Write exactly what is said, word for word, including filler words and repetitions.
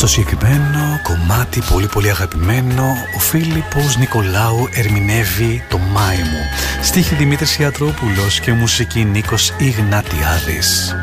Στο συγκεκριμένο κομμάτι πολύ πολύ αγαπημένο, ο Φίλιππος Νικολάου ερμηνεύει το «Μάη μου». Στίχη Δημήτρης Ιατρόπουλος και μουσική Νίκος Ιγνατιάδης.